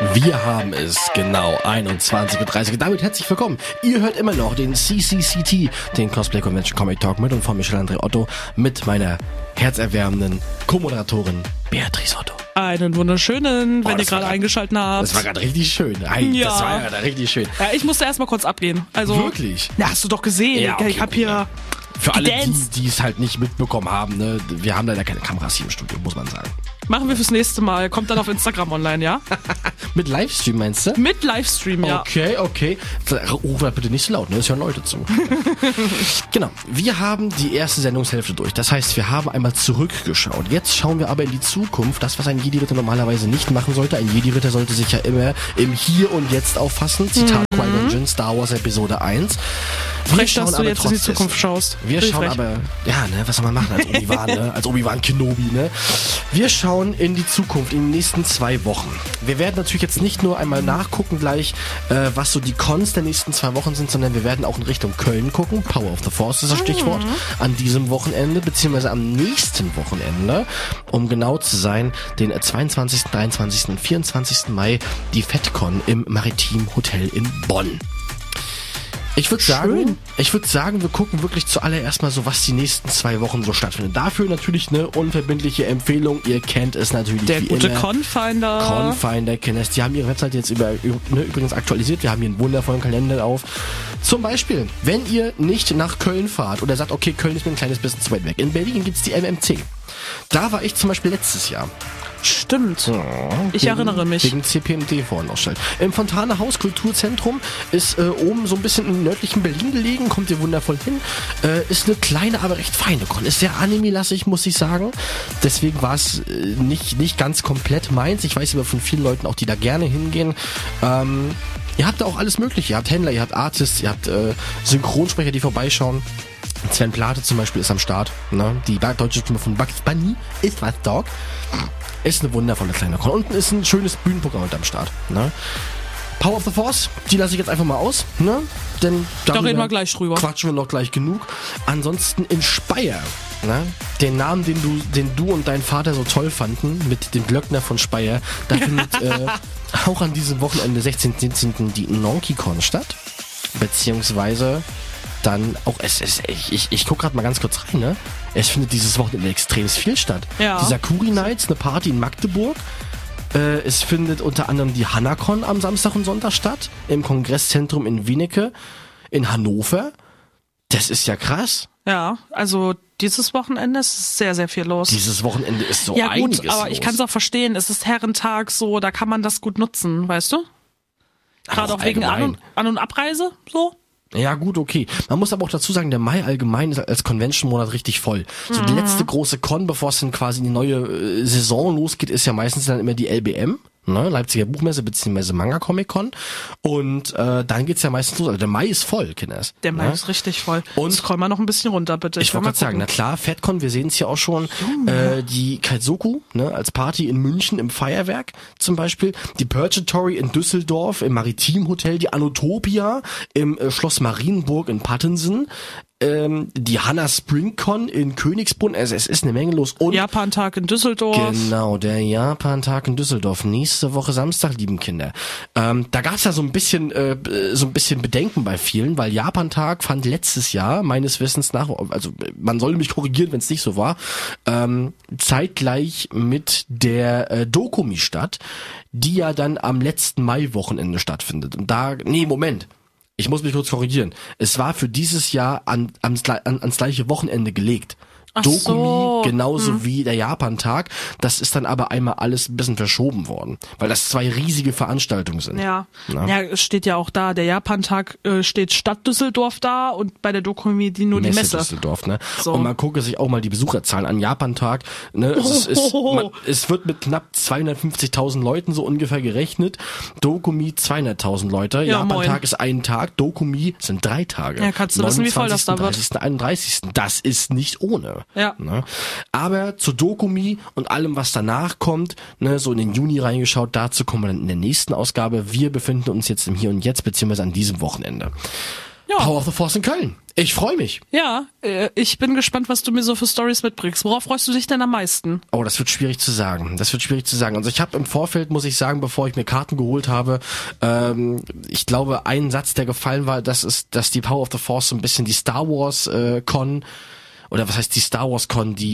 Wir haben es, genau, 21:30 Uhr. Damit herzlich willkommen. Ihr hört immer noch den CCCT, den Cosplay Convention Comic Talk mit und von Michel André Otto mit meiner herzerwärmenden Co-Moderatorin Beatrice Otto. Einen wunderschönen, wenn ihr gerade eingeschaltet habt. Das war gerade richtig schön. Das war gerade richtig schön. Ja, ich musste erstmal kurz abgehen. Also, wirklich? Ja, hast du doch gesehen. Ja, okay, ich hab hier für alle, gedanced. die es halt nicht mitbekommen haben, ne, wir haben leider keine Kameras hier im Studio, muss man sagen. Machen wir fürs nächste Mal. Kommt dann auf Instagram online, ja? Mit Livestream meinst du? Mit Livestream, ja. Okay. Ruf bitte nicht so laut, ne? Es hören Leute zu. Genau. Wir haben die erste Sendungshälfte durch. Das heißt, wir haben einmal zurückgeschaut. Jetzt schauen wir aber in die Zukunft. Das, was ein Jedi-Ritter normalerweise nicht machen sollte. Ein Jedi-Ritter sollte sich ja immer im Hier und Jetzt auffassen. Zitat Qui-Gon Jinn, Star Wars Episode 1. Frech, dass du jetzt in die Zukunft schaust. Wir schauen aber, ja, ne, was soll man machen als Obi-Wan, ne? Als Obi-Wan Kenobi, ne? Wir schauen in die Zukunft, in den nächsten 2 Wochen. Wir werden natürlich jetzt nicht nur einmal nachgucken gleich, was so die Cons der nächsten 2 Wochen sind, sondern wir werden auch in Richtung Köln gucken. Power of the Force ist das Stichwort. An diesem Wochenende, beziehungsweise am nächsten Wochenende, um genau zu sein, den 22., 23. und 24. Mai, die FedCon im Maritim Hotel in Bonn. Ich würde sagen, wir gucken wirklich zuallererst mal so, was die nächsten 2 Wochen so stattfindet. Dafür natürlich eine unverbindliche Empfehlung. Ihr kennt es natürlich der wie gute immer. Confinder kennen es. Die haben ihre Webseite jetzt übrigens aktualisiert. Wir haben hier einen wundervollen Kalender auf. Zum Beispiel, wenn ihr nicht nach Köln fahrt oder sagt, okay, Köln ist mir ein kleines bisschen zu weit weg. In Berlin gibt's die MMC. Da war ich zum Beispiel letztes Jahr. Stimmt. Ja, ich erinnere mich. Wegen CPMD-Vorausstellung. Im Fontane Haus Kulturzentrum ist oben so ein bisschen im nördlichen Berlin gelegen, kommt ihr wundervoll hin. Ist eine kleine, aber recht feine Con. Ist sehr anime-lastig, muss ich sagen. Deswegen war es nicht ganz komplett meins. Ich weiß aber von vielen Leuten auch, die da gerne hingehen. Ihr habt da auch alles mögliche. Ihr habt Händler, ihr habt Artists, ihr habt Synchronsprecher, die vorbeischauen. Sven Plate zum Beispiel ist am Start. Ne? Die deutsche Stimme von Bugs Bunny ist was Dog. Ist eine wundervolle kleine Con. Unten ist ein schönes Bühnenprogramm am Start. Ne? Power of the Force, die lasse ich jetzt einfach mal aus. Ne? Denn da reden wir gleich drüber. Quatschen wir noch gleich genug. Ansonsten in Speyer. Ne? Den Namen, den du und dein Vater so toll fanden, mit dem Glöckner von Speyer, da findet auch an diesem Wochenende 16. 17. die NonkyCon statt. Beziehungsweise dann auch, ich guck gerade mal ganz kurz rein, ne? Es findet dieses Wochenende extrem viel statt. Ja. Die Sakuri Nights, eine Party in Magdeburg. Es findet unter anderem die Hanacon am Samstag und Sonntag statt. Im Kongresszentrum in Wienecke, in Hannover. Das ist ja krass. Ja, also dieses Wochenende ist sehr, sehr viel los. Dieses Wochenende ist so einiges los. Ja gut, aber ich kann es auch verstehen. Es ist Herrentag so, da kann man das gut nutzen, weißt du? Gerade auch wegen An- und Abreise, so. Ja gut, okay. Man muss aber auch dazu sagen, der Mai allgemein ist als Convention-Monat richtig voll. So die letzte große Con, bevor es dann quasi in die neue Saison losgeht, ist ja meistens dann immer die LBM. Ne, Leipziger Buchmesse bzw. Manga Comic Con und dann geht's ja meistens los. Also der Mai ist voll, Kinders. Der Mai ist richtig voll. Und scroll mal noch ein bisschen runter, bitte. Ich wollte gerade sagen, na klar, FedCon, wir sehen es ja auch schon. Die Kaizoku, ne, als Party in München im Feuerwerk zum Beispiel. Die Purgatory in Düsseldorf im Maritim Hotel. Die Anotopia im Schloss Marienburg in Pattensen. Die Hanna Springcon in Königsbrunn, also es ist eine Menge los. Und Japantag in Düsseldorf. Genau, der Japantag in Düsseldorf. Nächste Woche Samstag, lieben Kinder. Da gab's ja so ein bisschen Bedenken bei vielen, weil Japantag fand letztes Jahr, meines Wissens nach, also man soll mich korrigieren, wenn es nicht so war, zeitgleich mit der Dokumi statt, die ja dann am letzten Mai-Wochenende stattfindet. Und Moment. Ich muss mich kurz korrigieren. Es war für dieses Jahr ans gleiche Wochenende gelegt. Dokumi, genauso wie der Japantag. Das ist dann aber einmal alles ein bisschen verschoben worden, weil das 2 riesige Veranstaltungen sind. Ja, es steht ja auch da, der Japantag steht Stadt Düsseldorf da und bei der Dokumi nur die Messe. Düsseldorf, ne? So. Und man gucke sich auch mal die Besucherzahlen an. Japantag, ne? Es wird mit knapp 250.000 Leuten so ungefähr gerechnet. Dokumi 200.000 Leute. Ja, Japantag ist ein Tag, Dokumi sind 3 Tage. Ja, kannst du wissen, wie voll das da wird. 30., 31. Das ist nicht ohne. Ja. Ne? Aber zur Dokumi und allem, was danach kommt, ne, so in den Juni reingeschaut, dazu kommen wir dann in der nächsten Ausgabe. Wir befinden uns jetzt im Hier und Jetzt, beziehungsweise an diesem Wochenende. Power of the Force in Köln. Ich freue mich. Ja, ich bin gespannt, was du mir so für Stories mitbringst. Worauf freust du dich denn am meisten? Oh, das wird schwierig zu sagen. Also ich habe im Vorfeld, muss ich sagen, bevor ich mir Karten geholt habe, ich glaube, ein Satz, der gefallen war, dass die Power of the Force so ein bisschen die Star Wars Con, oder was heißt die Star Wars Con, die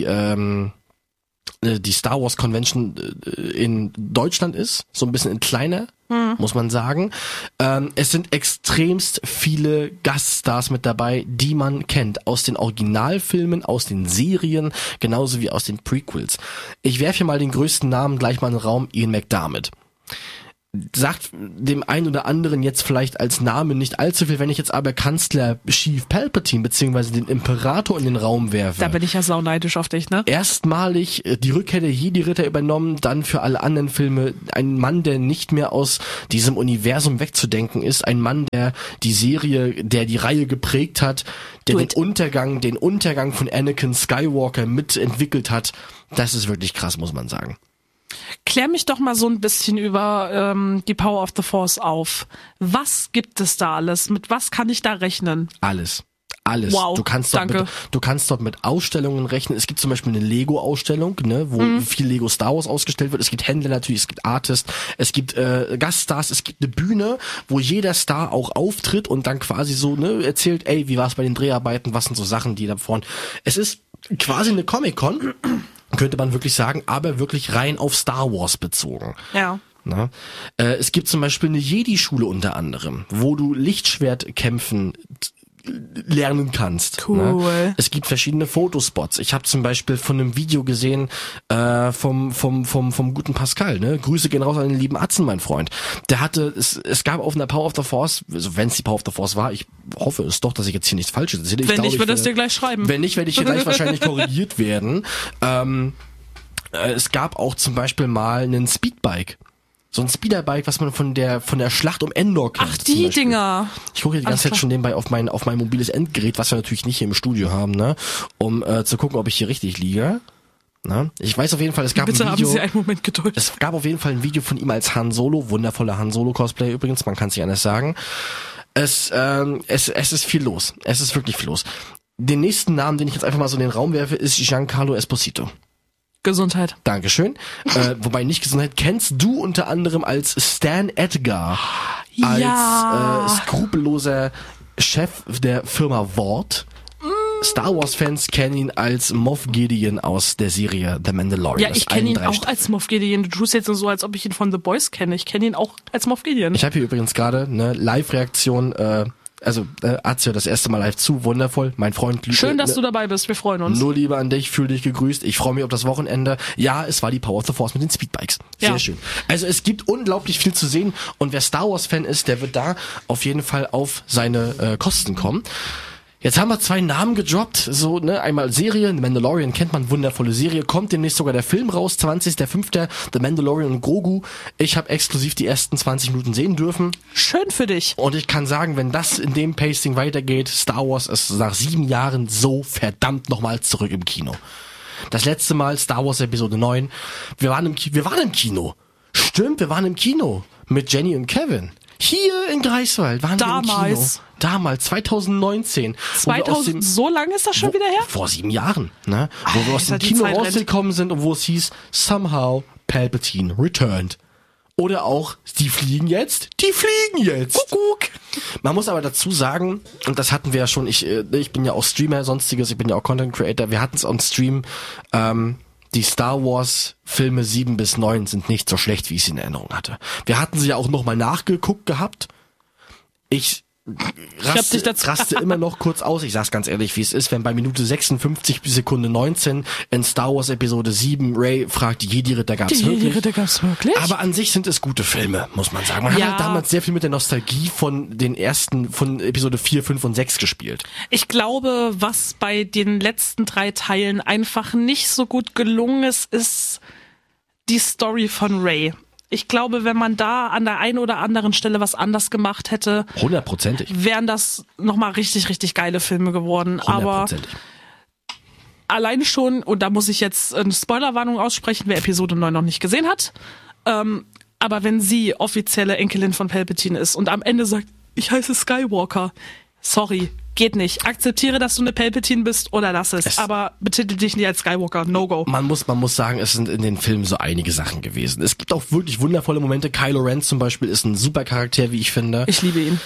Star Wars Convention in Deutschland ist, so ein bisschen in kleiner, muss man sagen. Es sind extremst viele Gaststars mit dabei, die man kennt, aus den Originalfilmen, aus den Serien, genauso wie aus den Prequels. Ich werfe hier mal den größten Namen gleich mal in den Raum, Ian McDiarmid. Sagt dem einen oder anderen jetzt vielleicht als Name nicht allzu viel, wenn ich jetzt aber Kanzler Chief Palpatine beziehungsweise den Imperator in den Raum werfe. Da bin ich ja sauneidisch auf dich, ne? Erstmalig die Rückkehr der Jedi-Ritter übernommen, dann für alle anderen Filme ein Mann, der nicht mehr aus diesem Universum wegzudenken ist, ein Mann, der die Serie, der die Reihe geprägt hat, der den Untergang von Anakin Skywalker mitentwickelt hat. Das ist wirklich krass, muss man sagen. Klär mich doch mal so ein bisschen über die Power of the Force auf. Was gibt es da alles? Mit was kann ich da rechnen? Alles. Wow, du kannst dort mit Ausstellungen rechnen. Es gibt zum Beispiel eine Lego-Ausstellung, ne, wo viel Lego Star Wars ausgestellt wird. Es gibt Händler natürlich, es gibt Artists, es gibt Gaststars, es gibt eine Bühne, wo jeder Star auch auftritt und dann quasi so erzählt, ey, wie war es bei den Dreharbeiten, was sind so Sachen, die da vorne. Es ist quasi eine Comic-Con, könnte man wirklich sagen, aber wirklich rein auf Star Wars bezogen. Ja. Na? Es gibt zum Beispiel eine Jedi-Schule unter anderem, wo du Lichtschwertkämpfen lernen kannst. Cool. Ne? Es gibt verschiedene Fotospots. Ich habe zum Beispiel von einem Video gesehen vom guten Pascal. Ne? Grüße gehen raus an den lieben Atzen, mein Freund. Der hatte, es gab auf einer Power of the Force, also wenn es die Power of the Force war, ich hoffe es doch, dass ich jetzt hier nichts Falsches erzähle. Wenn nicht, würde es dir gleich schreiben. Wenn nicht, werde ich hier gleich wahrscheinlich korrigiert werden. Es gab auch zum Beispiel mal einen Speedbike. So ein Speederbike, was man von der Schlacht um Endor kennt. Ach, die Dinger. Ich gucke die ganze Zeit schon nebenbei auf mein mobiles Endgerät, was wir natürlich nicht hier im Studio haben, ne, um zu gucken, ob ich hier richtig liege. Na? Ich weiß auf jeden Fall, es gab Bitte ein Video. Haben Sie einen Moment Geduld. Es gab auf jeden Fall ein Video von ihm als Han Solo, wundervoller Han Solo Cosplay übrigens, man kann es nicht anders sagen. Es ist viel los. Es ist wirklich viel los. Den nächsten Namen, den ich jetzt einfach mal so in den Raum werfe, ist Giancarlo Esposito. Gesundheit. Dankeschön. Wobei nicht Gesundheit, kennst du unter anderem als Stan Edgar, als skrupelloser Chef der Firma Vought. Star Wars Fans kennen ihn als Moff Gideon aus der Serie The Mandalorian. Ja, ich kenne ihn auch als Moff Gideon. Du tust jetzt so, als ob ich ihn von The Boys kenne. Ich kenne ihn auch als Moff Gideon. Ich habe hier übrigens gerade eine Live-Reaktion, Arzt hört das erste Mal live zu, wundervoll, mein Freund. Schön, dass du dabei bist, wir freuen uns. Nur Liebe an dich, fühl dich gegrüßt, ich freue mich auf das Wochenende. Ja, es war die Power of the Force mit den Speedbikes. Sehr schön. Also es gibt unglaublich viel zu sehen und wer Star Wars Fan ist, der wird da auf jeden Fall auf seine Kosten kommen. Jetzt haben wir 2 Namen gedroppt, so, ne, einmal Serie, The Mandalorian kennt man, wundervolle Serie, kommt demnächst sogar der Film raus, 20.05., The Mandalorian und Grogu. Ich habe exklusiv die ersten 20 Minuten sehen dürfen. Schön für dich. Und ich kann sagen, wenn das in dem Pacing weitergeht, Star Wars ist nach 7 Jahren so verdammt nochmal zurück im Kino. Das letzte Mal Star Wars Episode 9, wir waren im Kino. Stimmt, wir waren im Kino mit Jenny und Kevin. Hier in Greifswald waren wir im Kino. Damals, 2019. So lange ist das schon wieder her? Vor 7 Jahren, ne? Wo wir aus dem Kino rausgekommen sind und wo es hieß, somehow Palpatine returned. Oder auch, die fliegen jetzt. Kuckuck. Man muss aber dazu sagen, und das hatten wir ja schon, ich bin ja auch Streamer, sonstiges, ich bin ja auch Content Creator, wir hatten es on Stream, die Star Wars Filme 7 bis 9 sind nicht so schlecht, wie ich sie in Erinnerung hatte. Wir hatten sie ja auch nochmal nachgeguckt gehabt. Ich raste immer noch kurz aus. Ich sag's ganz ehrlich, wie es ist, wenn bei Minute 56 bis Sekunde 19 in Star Wars Episode 7 Rey fragt, die Jedi-Ritter gab's wirklich? Aber an sich sind es gute Filme, muss man sagen. Man hat halt damals sehr viel mit der Nostalgie von den ersten, von Episode 4, 5 und 6 gespielt. Ich glaube, was bei den letzten 3 Teilen einfach nicht so gut gelungen ist die Story von Rey. Ich glaube, wenn man da an der einen oder anderen Stelle was anders gemacht hätte, 100%, wären das nochmal richtig, richtig geile Filme geworden. 100%. Aber alleine schon, und da muss ich jetzt eine Spoilerwarnung aussprechen, wer Episode 9 noch nicht gesehen hat, aber wenn sie offizielle Enkelin von Palpatine ist und am Ende sagt, ich heiße Skywalker, Sorry, geht nicht. Akzeptiere, dass du eine Palpatine bist oder lass es. Aber betitel dich nicht als Skywalker. No go. Man muss sagen, es sind in den Filmen so einige Sachen gewesen. Es gibt auch wirklich wundervolle Momente. Kylo Ren zum Beispiel ist ein super Charakter, wie ich finde. Ich liebe ihn.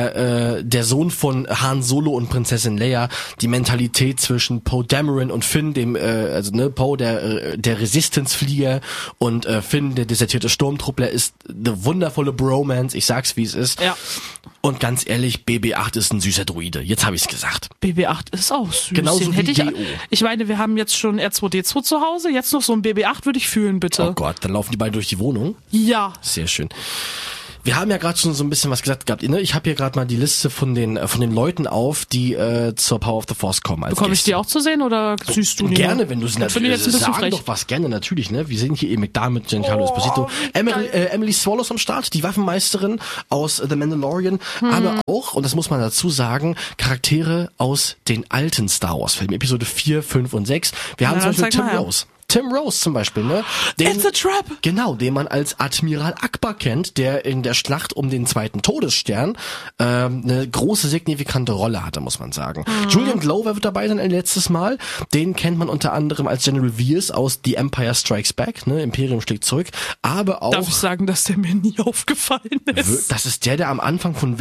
Der Sohn von Han Solo und Prinzessin Leia. Die Mentalität zwischen Poe Dameron und Finn, Poe, der Resistance-Flieger, und Finn, der desertierte Sturmtruppler, ist eine wundervolle Bromance. Ich sag's, wie es ist. Ja. Und ganz ehrlich, BB-8 ist ein süßer Droide. Jetzt habe ich's gesagt. BB-8 ist auch süß. Genauso Den wie hätte Geo. ich meine, wir haben jetzt schon R2D2 zu Hause, jetzt noch so ein BB-8 würde ich fühlen, bitte. Oh Gott, dann laufen die beiden durch die Wohnung. Ja. Sehr schön. Wir haben ja gerade schon so ein bisschen was gesagt gehabt. Ne? Ich habe hier gerade mal die Liste von den Leuten auf, die zur Power of the Force kommen. Bekomme ich die auch zu sehen oder siehst du die? Gerne, wenn du sie natürlich jetzt ein bisschen sagen frech. doch was, gerne, natürlich. Ne? Wir sehen hier eben McDermott, Giancarlo Esposito, Emily Swallows am Start, die Waffenmeisterin aus The Mandalorian, aber auch, und das muss man dazu sagen, Charaktere aus den alten Star Wars Filmen, Episode 4, 5 und 6. Wir haben zum Beispiel Tim Rose. Tim Rose zum Beispiel, ne? It's a trap! Genau, den man als Admiral Akbar kennt, der in der Schlacht um den zweiten Todesstern eine große signifikante Rolle hatte, muss man sagen. Julian Glover wird dabei sein ein letztes Mal. Den kennt man unter anderem als General Veers aus The Empire Strikes Back, ne? Imperium schlägt zurück. Aber auch... Darf ich sagen, dass der mir nie aufgefallen ist? Das ist der am Anfang von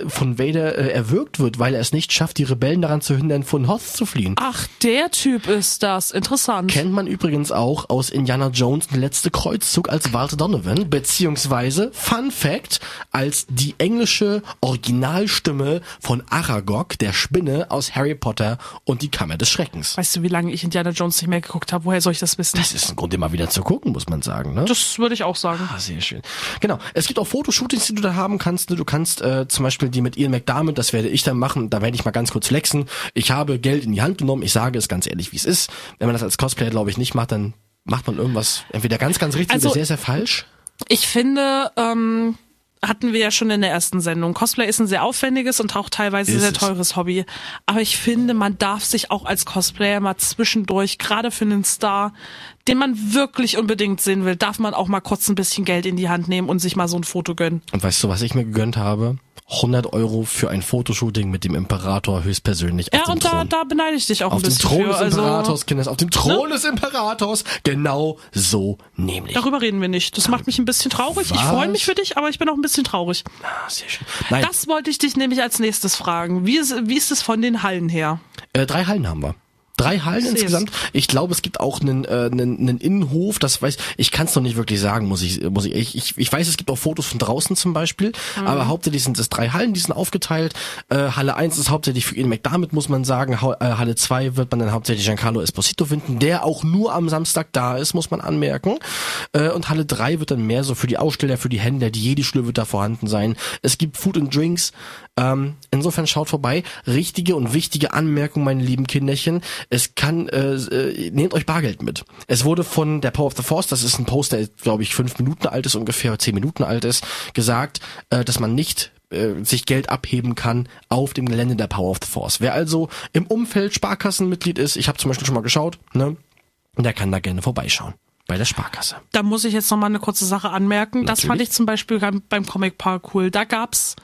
Vader erwürgt wird, weil er es nicht schafft, die Rebellen daran zu hindern, von Hoth zu fliehen. Ach, der Typ ist das. Interessant. Kennt man übrigens auch aus Indiana Jones, der letzte Kreuzzug, als Walter Donovan, beziehungsweise, Fun Fact, als die englische Originalstimme von Aragog, der Spinne aus Harry Potter und die Kammer des Schreckens. Weißt du, wie lange ich Indiana Jones nicht mehr geguckt habe? Woher soll ich das wissen? Das ist ein Grund, immer wieder zu gucken, muss man sagen. Ne? Das würde ich auch sagen. Ah, sehr schön. Genau. Es gibt auch Fotoshootings, die du da haben kannst. Du kannst zum Beispiel die mit Ian McDermott, das werde ich dann machen. Da werde ich mal ganz kurz flexen. Ich habe Geld in die Hand genommen. Ich sage es ganz ehrlich, wie es ist. Wenn man das als Cosplayer, glaube ich, nicht macht, dann macht man irgendwas entweder ganz, ganz richtig oder sehr, sehr falsch. Ich finde, hatten wir ja schon in der ersten Sendung. Cosplay ist ein sehr aufwendiges und auch teilweise sehr teures Hobby. Aber ich finde, man darf sich auch als Cosplayer mal zwischendurch, gerade für einen Star, den man wirklich unbedingt sehen will, darf man auch mal kurz ein bisschen Geld in die Hand nehmen und sich mal so ein Foto gönnen. Und weißt du, was ich mir gegönnt habe? 100 € für ein Fotoshooting mit dem Imperator höchstpersönlich auf dem Thron. Ja, und da beneide ich dich auch ein bisschen für. Auf dem Thron des Imperators, also, Kinders, auf dem Thron des Imperators, genau so nämlich. Darüber reden wir nicht. Das macht mich ein bisschen traurig. Was? Ich freue mich für dich, aber ich bin auch ein bisschen traurig. Ah, sehr schön. Nein. Das wollte ich dich nämlich als nächstes fragen. Wie ist es von den Hallen her? 3 Hallen haben wir. 3 Hallen insgesamt. Ich glaube, es gibt auch einen Innenhof, ich kann es noch nicht wirklich sagen, muss ich. Ich weiß, es gibt auch Fotos von draußen zum Beispiel, aber hauptsächlich sind es 3 Hallen, die sind aufgeteilt. Halle 1 ist hauptsächlich für Ian McDermott, muss man sagen. Halle 2 wird man dann hauptsächlich Giancarlo Esposito finden, der auch nur am Samstag da ist, muss man anmerken. Und Halle 3 wird dann mehr so für die Aussteller, für die Händler, die Jedi-Schule wird da vorhanden sein. Es gibt Food and Drinks. Insofern schaut vorbei. Richtige und wichtige Anmerkung, meine lieben Kinderchen. Es kann, nehmt euch Bargeld mit. Es wurde von der Power of the Force, das ist ein Post, der, glaube ich, 5 Minuten alt ist, ungefähr 10 Minuten alt ist, gesagt, dass man nicht sich Geld abheben kann auf dem Gelände der Power of the Force. Wer also im Umfeld Sparkassenmitglied ist, ich habe zum Beispiel schon mal geschaut, ne, der kann da gerne vorbeischauen. Bei der Sparkasse. Da muss ich jetzt noch mal eine kurze Sache anmerken. Natürlich. Das fand ich zum Beispiel beim Comic Park cool. Da gab's,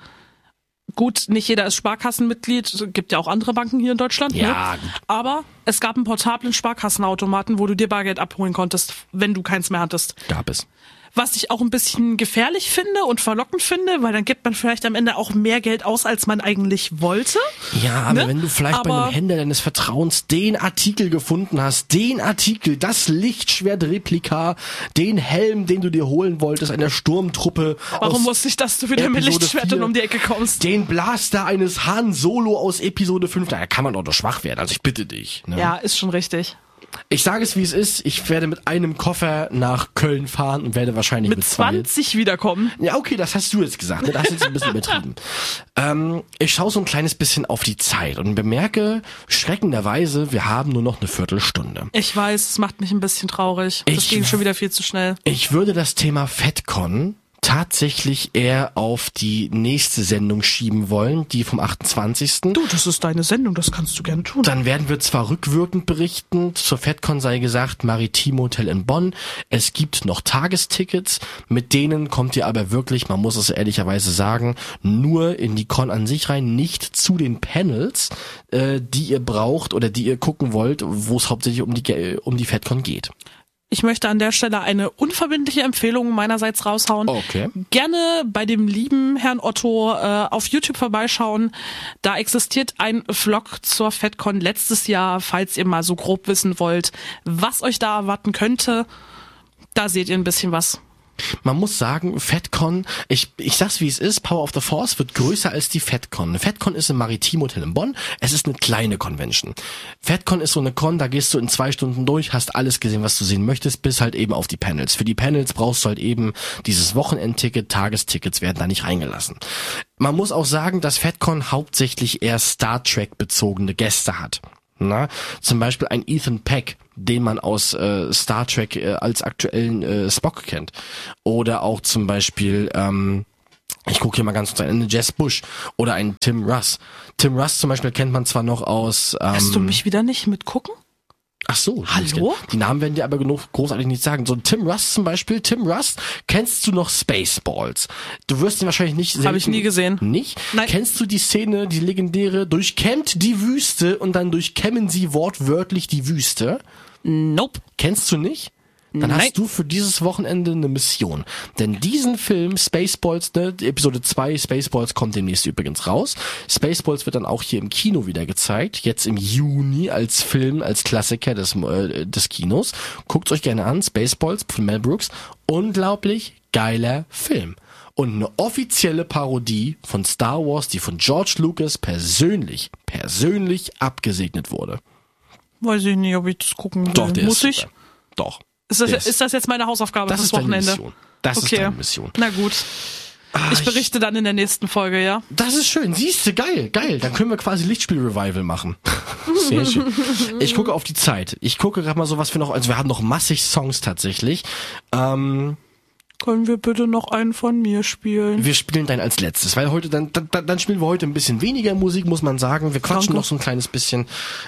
gut, nicht jeder ist Sparkassenmitglied, gibt ja auch andere Banken hier in Deutschland. Ja, ne? gut. Aber es gab einen portablen Sparkassenautomaten, wo du dir Bargeld abholen konntest, wenn du keins mehr hattest. Gab es. Was ich auch ein bisschen gefährlich finde und verlockend finde, weil dann gibt man vielleicht am Ende auch mehr Geld aus, als man eigentlich wollte. Ja, aber ne? wenn du vielleicht bei einem Händler deines Vertrauens den Artikel gefunden hast, das Lichtschwertreplika, den Helm, den du dir holen wolltest, einer Sturmtruppe. Warum wusste ich, dass du wieder mit Episode Lichtschwertern 4, um die Ecke kommst? Den Blaster eines Han Solo aus Episode 5, da kann man doch nur schwach werden, also ich bitte dich. Ne? Ja, ist schon richtig. Ich sage es, wie es ist. Ich werde mit einem Koffer nach Köln fahren und werde wahrscheinlich mit 20 wiederkommen. Ja, okay, das hast du jetzt gesagt. Ne? Das hast du jetzt ein bisschen übertrieben. Ich schaue so ein kleines bisschen auf die Zeit und bemerke schreckenderweise, wir haben nur noch eine Viertelstunde. Ich weiß, es macht mich ein bisschen traurig. Das ging schon wieder viel zu schnell. Ich würde das Thema FatCon tatsächlich eher auf die nächste Sendung schieben wollen, die vom 28. Du, das ist deine Sendung, das kannst du gerne tun. Dann werden wir zwar rückwirkend berichten, zur FedCon sei gesagt, Maritim Hotel in Bonn, es gibt noch Tagestickets, mit denen kommt ihr aber wirklich, man muss es ehrlicherweise sagen, nur in die Con an sich rein, nicht zu den Panels, die ihr braucht oder die ihr gucken wollt, wo es hauptsächlich um die FedCon geht. Ich möchte an der Stelle eine unverbindliche Empfehlung meinerseits raushauen. Okay. Gerne bei dem lieben Herrn Otto auf YouTube vorbeischauen. Da existiert ein Vlog zur FedCon letztes Jahr, falls ihr mal so grob wissen wollt, was euch da erwarten könnte. Da seht ihr ein bisschen was. Man muss sagen, FedCon, ich sag's wie es ist, Power of the Force wird größer als die FedCon. FedCon ist im Maritim Hotel in Bonn, es ist eine kleine Convention. FedCon ist so eine Con, da gehst du in 2 Stunden durch, hast alles gesehen, was du sehen möchtest, bis halt eben auf die Panels. Für die Panels brauchst du halt eben dieses Wochenendticket, Tagestickets werden da nicht reingelassen. Man muss auch sagen, dass FedCon hauptsächlich eher Star Trek bezogene Gäste hat. Na, zum Beispiel ein Ethan Peck, den man aus Star Trek als aktuellen Spock kennt. Oder auch zum Beispiel, ich gucke hier mal ganz kurz eine Jess Bush oder ein Tim Russ. Tim Russ zum Beispiel kennt man zwar noch aus... Lässt du mich wieder nicht mitgucken? Ach so. Hallo? Die Namen werden dir aber genug großartig nicht sagen. So ein Tim Russ zum Beispiel. Tim Russ, kennst du noch Spaceballs? Du wirst ihn wahrscheinlich nicht sehen. Habe ich nie gesehen. Nicht? Nein. Kennst du die Szene, die legendäre, durchkämmt die Wüste und dann durchkämmen sie wortwörtlich die Wüste? Nope. Kennst du nicht? Dann Nein. hast du für dieses Wochenende eine Mission. Denn diesen Film, Spaceballs, ne, Episode 2, Spaceballs kommt demnächst übrigens raus. Spaceballs wird dann auch hier im Kino wieder gezeigt. Jetzt im Juni als Film, als Klassiker des Kinos. Guckt's euch gerne an. Spaceballs von Mel Brooks. Unglaublich geiler Film. Und eine offizielle Parodie von Star Wars, die von George Lucas persönlich abgesegnet wurde. Weiß ich nicht, ob ich das gucken will. Doch, der Muss ist ich? super. Doch. Ist das jetzt meine Hausaufgabe Das fürs ist deine Wochenende? Mission. Das ist deine Mission. Na gut. Ich berichte dann in der nächsten Folge, ja? Das ist schön. Siehste, geil. Dann können wir quasi Lichtspiel-Revival machen. Sehr schön. Ich gucke auf die Zeit. Ich gucke gerade mal so, was wir noch, also wir haben noch massig Songs tatsächlich. Können wir bitte noch einen von mir spielen? Wir spielen deinen als letztes, weil heute, dann spielen wir heute ein bisschen weniger Musik, muss man sagen. Wir quatschen noch so ein kleines bisschen.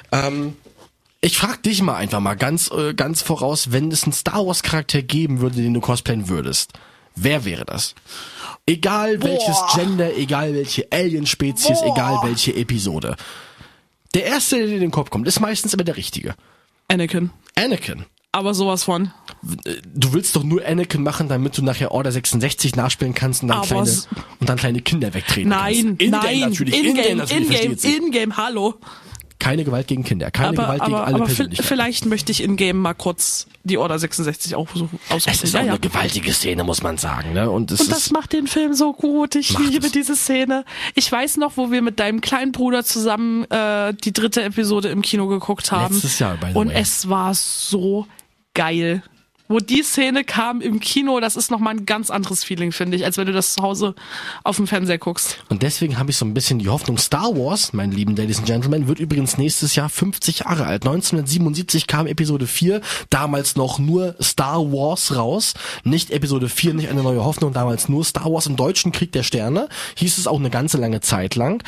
Ich frag dich mal einfach mal ganz voraus, wenn es einen Star Wars Charakter geben würde, den du cosplayen würdest. Wer wäre das? Egal welches Gender, egal welche Alien-Spezies, egal welche Episode. Der erste, der dir in den Kopf kommt, ist meistens immer der richtige. Anakin. Aber sowas von. Du willst doch nur Anakin machen, damit du nachher Order 66 nachspielen kannst und dann kleine Kinder wegtreten kannst. Nein, In-game, In-game, hallo. Keine Gewalt gegen Kinder, Gewalt gegen alle Persönlichkeiten. Vielleicht möchte ich in-game mal kurz die Order 66 aussuchen. Es ist auch eine gewaltige Szene, muss man sagen, ne? Und das macht den Film so gut. Ich liebe diese Szene. Ich weiß noch, wo wir mit deinem kleinen Bruder zusammen die 3. Episode im Kino geguckt haben. Letztes Jahr, by the way. Und es war so geil. Wo die Szene kam im Kino, das ist nochmal ein ganz anderes Feeling, finde ich, als wenn du das zu Hause auf dem Fernseher guckst. Und deswegen habe ich so ein bisschen die Hoffnung, Star Wars, meine lieben Ladies and Gentlemen, wird übrigens nächstes Jahr 50 Jahre alt. 1977 kam Episode 4, damals noch nur Star Wars raus. Nicht Episode 4, nicht eine neue Hoffnung, damals nur Star Wars. Im Deutschen Krieg der Sterne hieß es auch eine ganze lange Zeit lang.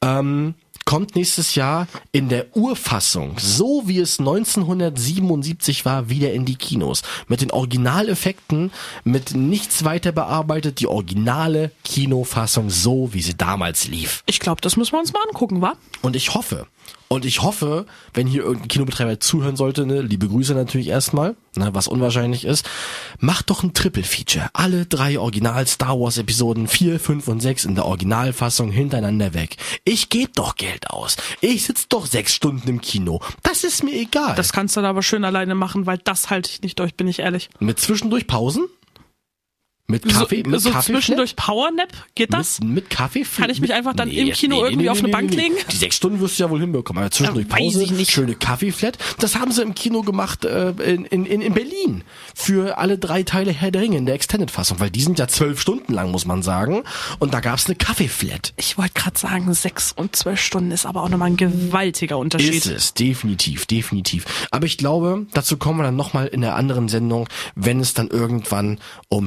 Kommt nächstes Jahr in der Urfassung, so wie es 1977 war, wieder in die Kinos. Mit den Originaleffekten, mit nichts weiter bearbeitet, die originale Kinofassung, so wie sie damals lief. Ich glaube, das müssen wir uns mal angucken, wa? Und ich hoffe, wenn hier irgendein Kinobetreiber zuhören sollte, ne, liebe Grüße natürlich erstmal, ne, was unwahrscheinlich ist, macht doch ein Triple-Feature. Alle 3 Original-Star-Wars-Episoden 4, 5 und 6 in der Originalfassung hintereinander weg. Ich gebe doch Geld aus. Ich sitze doch 6 Stunden im Kino. Das ist mir egal. Das kannst du dann aber schön alleine machen, weil das halte ich nicht durch, bin ich ehrlich. Mit zwischendurch Pausen? Mit Kaffee? So zwischendurch Powernap? Geht das? Mit Kaffee? Kann ich mich einfach dann im Kino irgendwie auf eine Bank legen? Die 6 Stunden wirst du ja wohl hinbekommen. Aber zwischendurch Pause, schöne Kaffeeflat. Das haben sie im Kino gemacht in Berlin. Für alle 3 Teile Herr der Ringe in der Extended-Fassung. Weil die sind ja 12 Stunden lang, muss man sagen. Und da gab's eine Kaffeeflat. Ich wollte gerade sagen, 6 und 12 Stunden ist aber auch nochmal ein gewaltiger Unterschied. Ist es, definitiv. Aber ich glaube, dazu kommen wir dann nochmal in der anderen Sendung, wenn es dann irgendwann um Herr der Ringe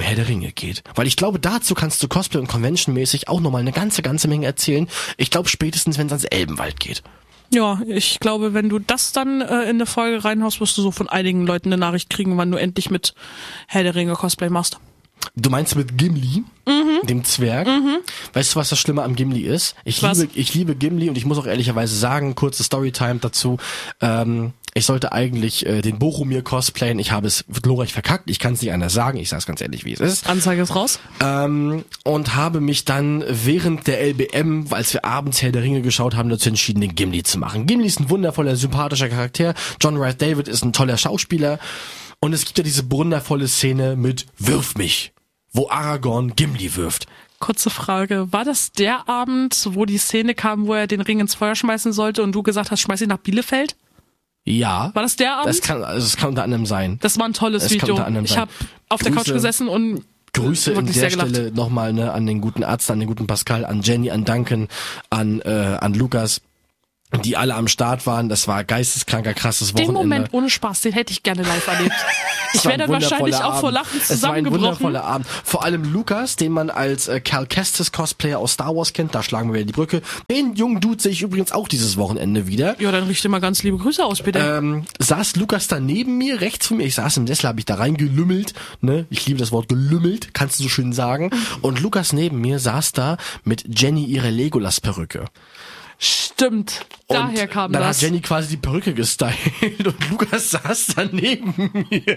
Ringe geht. Weil ich glaube, dazu kannst du Cosplay und Convention-mäßig auch nochmal eine ganze Menge erzählen. Ich glaube spätestens, wenn es ans Elbenwald geht. Ja, ich glaube, wenn du das dann in eine Folge reinhaust, wirst du so von einigen Leuten eine Nachricht kriegen, wann du endlich mit Herr der Ringe Cosplay machst. Du meinst mit Gimli, dem Zwerg? Weißt du, was das Schlimme am Gimli ist? Ich liebe Gimli und ich muss auch ehrlicherweise sagen, kurze Storytime dazu, ich sollte eigentlich den Boromir cosplayen. Ich habe es glorreich verkackt. Ich kann es nicht anders sagen. Ich sage es ganz ehrlich, wie es ist. Anzeige ist raus. Und habe mich dann während der LBM, als wir abends Herr der Ringe geschaut haben, dazu entschieden, den Gimli zu machen. Gimli ist ein wundervoller, sympathischer Charakter. John Rhys David ist ein toller Schauspieler. Und es gibt ja diese wundervolle Szene mit Wirf mich, wo Aragorn Gimli wirft. Kurze Frage, war das der Abend, wo die Szene kam, wo er den Ring ins Feuer schmeißen sollte und du gesagt hast, schmeiß ihn nach Bielefeld? Ja. War das der Abend? Das kann unter anderem sein. Das war ein tolles Video. Ich habe auf der Couch gesessen und Grüße an der Stelle nochmal an den guten Arzt, an den guten Pascal, an Jenny, an Duncan, an Lukas, die alle am Start waren. Das war geisteskranker, krasses Wochenende. Den Moment ohne Spaß, den hätte ich gerne live erlebt. Ich wäre dann wahrscheinlich auch vor Lachen zusammengebrochen. Es war ein wundervoller Abend. Vor allem Lukas, den man als Cal Kestis Cosplayer aus Star Wars kennt, da schlagen wir wieder die Brücke. Den jungen Dude sehe ich übrigens auch dieses Wochenende wieder. Ja, dann richte mal ganz liebe Grüße aus, bitte. Saß Lukas da neben mir, rechts von mir. Ich saß im Sessel, habe ich da reingelümmelt. Ne? Ich liebe das Wort gelümmelt, kannst du so schön sagen. Und Lukas neben mir saß da mit Jenny ihrer Legolas-Perücke. Stimmt, daher kam das. Dann hat Jenny quasi die Perücke gestylt und Lukas saß da neben mir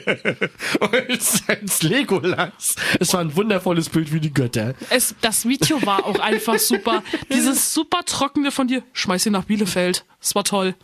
als Legolas. Es war ein wundervolles Bild wie die Götter. Das Video war auch einfach super. Dieses super trockene von dir, schmeiß ihn nach Bielefeld. Das war toll.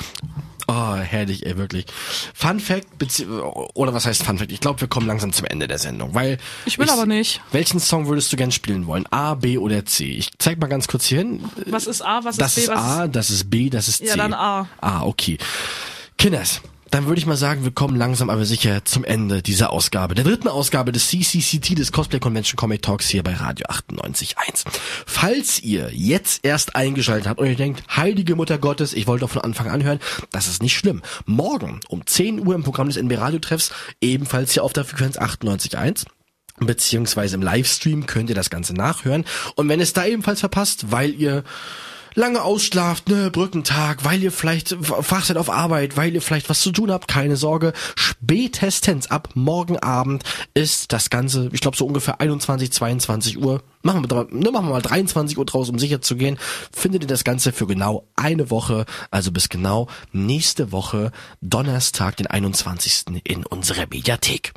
Oh, herrlich, ey, wirklich. Fun Fact, oder was heißt Fun Fact? Ich glaube, wir kommen langsam zum Ende der Sendung, weil... Ich will aber nicht. Welchen Song würdest du gern spielen wollen? A, B oder C? Ich zeig mal ganz kurz hier hin. Was ist A, was ist B? Das ist A, das ist B, das ist C. Ja, dann A. Ah, okay. Kinders, dann würde ich mal sagen, wir kommen langsam aber sicher zum Ende dieser Ausgabe, der dritten Ausgabe des CCCT, des Cosplay Convention Comic Talks hier bei Radio 98.1. Falls ihr jetzt erst eingeschaltet habt und ihr denkt, heilige Mutter Gottes, ich wollte doch von Anfang an hören, das ist nicht schlimm. Morgen um 10 Uhr im Programm des NB Radio-Treffs, ebenfalls hier auf der Frequenz 98.1, beziehungsweise im Livestream könnt ihr das Ganze nachhören. Und wenn es da ebenfalls verpasst, weil ihr lange ausschlaft, ne, Brückentag, weil ihr vielleicht wach seid auf Arbeit, weil ihr vielleicht was zu tun habt, keine Sorge. Spätestens ab morgen Abend ist das Ganze, ich glaube so ungefähr 21, 22 Uhr. Machen wir mal 23 Uhr draus, um sicher zu gehen. Findet ihr das Ganze für genau eine Woche, also bis genau nächste Woche, Donnerstag, den 21. in unserer Mediathek.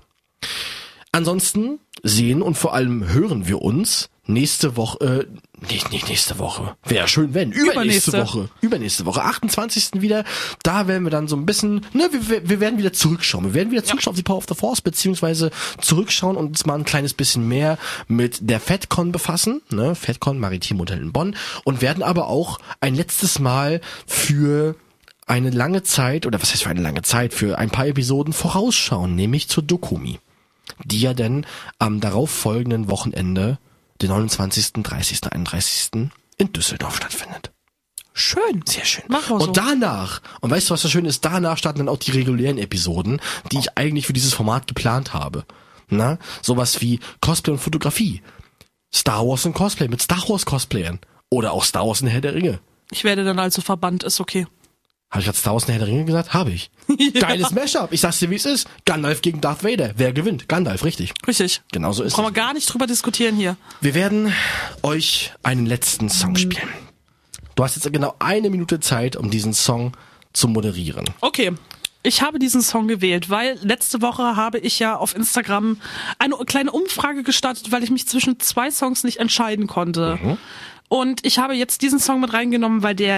Ansonsten sehen und vor allem hören wir uns nächste Woche, nicht nächste Woche. Wäre schön, wenn. Übernächste Woche, 28. wieder. Da werden wir dann so ein bisschen, ne, wir werden wieder zurückschauen. Wir werden wieder zurückschauen auf die Power of the Force, beziehungsweise zurückschauen und uns mal ein kleines bisschen mehr mit der FedCon befassen, ne, FedCon, Maritim Hotel in Bonn, und werden aber auch ein letztes Mal für eine lange Zeit, oder was heißt für eine lange Zeit, für ein paar Episoden vorausschauen, nämlich zur Dokumi, die ja dann am darauffolgenden Wochenende, den 29., 30., 31. in Düsseldorf stattfindet. Schön. Sehr schön. Mach mal so. Und danach, und weißt du, was das Schöne ist, danach starten dann auch die regulären Episoden, die ich eigentlich für dieses Format geplant habe. Na, sowas wie Cosplay und Fotografie, Star Wars und Cosplay mit Star Wars Cosplayern oder auch Star Wars und Herr der Ringe. Ich werde dann also verbannt, ist okay. Habe ich gerade Star Wars und Herr der Ringe gesagt? Habe ich. Ja. Geiles Mashup. Ich sag's dir, wie es ist. Gandalf gegen Darth Vader. Wer gewinnt? Gandalf, richtig. Richtig. Genau so ist es. Brauchen wir gar nicht drüber diskutieren hier. Wir werden euch einen letzten Song spielen. Du hast jetzt genau 1 Minute Zeit, um diesen Song zu moderieren. Okay. Ich habe diesen Song gewählt, weil letzte Woche habe ich ja auf Instagram eine kleine Umfrage gestartet, weil ich mich zwischen 2 Songs nicht entscheiden konnte. Mhm. Und ich habe jetzt diesen Song mit reingenommen, weil der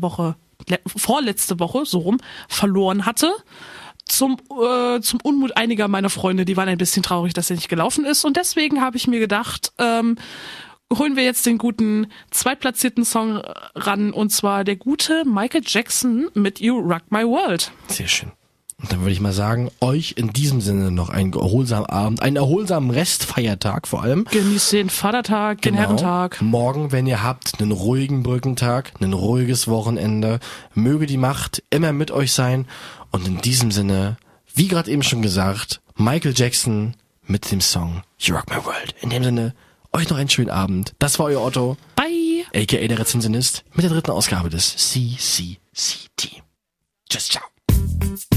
vorletzte Woche, so rum, verloren hatte. Zum Unmut einiger meiner Freunde, die waren ein bisschen traurig, dass er nicht gelaufen ist. Und deswegen habe ich mir gedacht, holen wir jetzt den guten zweitplatzierten Song ran, und zwar der gute Michael Jackson mit You Rock My World. Sehr schön. Und dann würde ich mal sagen, euch in diesem Sinne noch einen erholsamen Abend, einen erholsamen Restfeiertag vor allem. Genießt den Vatertag, den Herrentag. Morgen, wenn ihr habt, einen ruhigen Brückentag, ein ruhiges Wochenende. Möge die Macht immer mit euch sein. Und in diesem Sinne, wie gerade eben schon gesagt, Michael Jackson mit dem Song You Rock My World. In dem Sinne, euch noch einen schönen Abend. Das war euer Otto. Bye. A.k.a. der Rezensionist mit der 3. Ausgabe des CCCT. Tschüss, ciao.